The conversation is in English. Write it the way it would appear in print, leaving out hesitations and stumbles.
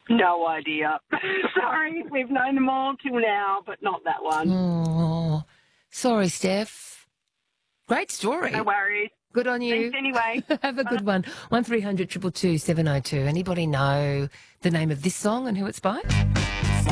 No idea. Sorry, we've known them all till now, but not that one. Oh, sorry, Steph. Great story. No worries. Good on you. Thanks anyway. Have a good one. 1300 222 702. Anybody know the name of this song and who it's by?